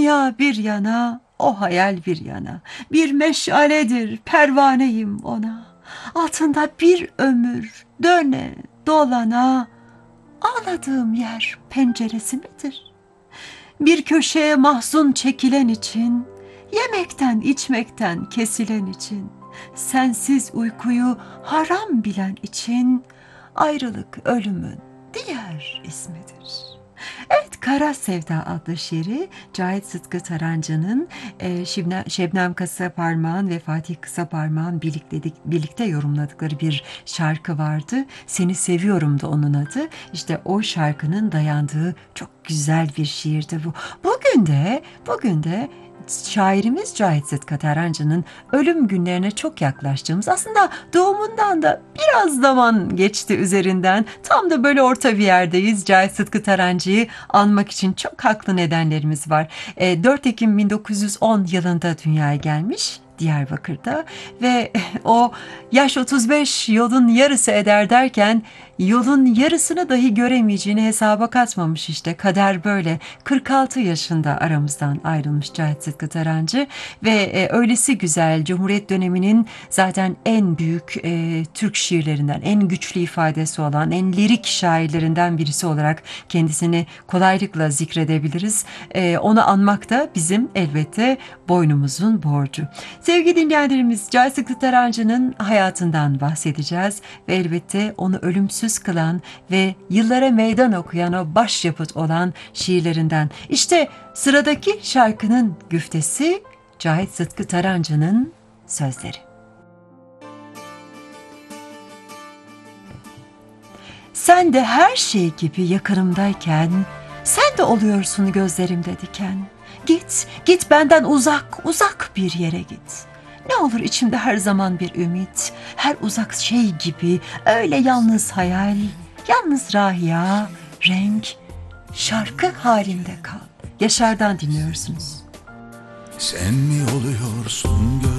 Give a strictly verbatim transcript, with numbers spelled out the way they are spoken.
Dünya bir yana, o hayal bir yana. Bir meşaledir, pervaneyim ona. Altında bir ömür döne dolana. Ağladığım yer penceresi midir? Bir köşeye mahzun çekilen için, yemekten içmekten kesilen için, sensiz uykuyu haram bilen için, ayrılık ölümün diğer ismidir. Evet, Kara Sevda adlı şiiri Cahit Sıtkı Tarancı'nın e, Şebnem, Şebnem Kısaparmak'ın ve Fatih Kısaparmak'ın birlikte, birlikte yorumladıkları bir şarkı vardı. Seni Seviyorum da onun adı. İşte o şarkının dayandığı çok güzel bir şiirdi bu. Bugün de, bugün de şairimiz Cahit Sıtkı Tarancı'nın ölüm günlerine çok yaklaştığımız, aslında doğumundan da biraz zaman geçti üzerinden. Tam da böyle orta bir yerdeyiz. Cahit Sıtkı Tarancı'yı anmak için çok haklı nedenlerimiz var. E, dört Ekim bin dokuz yüz on yılında dünyaya gelmiş Diyarbakır'da ve o yaş otuz beş yolun yarısı eder derken yolun yarısını dahi göremeyeceğini hesaba katmamış işte. Kader böyle. kırk altı yaşında aramızdan ayrılmış Cahit Sıtkı Tarancı ve e, öylesi güzel, Cumhuriyet döneminin zaten en büyük e, Türk şiirlerinden, en güçlü ifadesi olan, en lirik şairlerinden birisi olarak kendisini kolaylıkla zikredebiliriz. E, onu anmak da bizim elbette boynumuzun borcu. Sevgili dinleyenlerimiz, Cahit Sıtkı Tarancı'nın hayatından bahsedeceğiz ve elbette onu ölümsüz kılan ve yıllara meydan okuyan o başyapıt olan şiirlerinden. İşte sıradaki şarkının güftesi Cahit Sıtkı Tarancı'nın sözleri. Sen de her şey gibi yakınımdayken, sen de oluyorsun gözlerimde diken. Git, git benden uzak, uzak bir yere git. Ne olur içimde her zaman bir ümit, her uzak şey gibi öyle yalnız hayal, yalnız rahya, renk, şarkı halinde kal. Yaşar'dan dinliyorsunuz. Sen mi oluyorsun göz